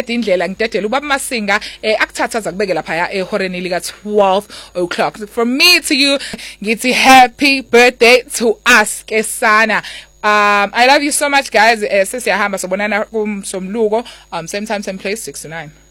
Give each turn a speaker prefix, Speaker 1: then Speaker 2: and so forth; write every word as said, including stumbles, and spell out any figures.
Speaker 1: indlela ngidedela ubaba Masinga eh akuthatha zakubeke lapha ehoreni lika twelve o'clock. From me to you, ngithi happy birthday to us Kesana. Um, I love you so much, guys. Uh, sesiyahamba sobonana kumsomluko. Um, same time, same place, six to nine.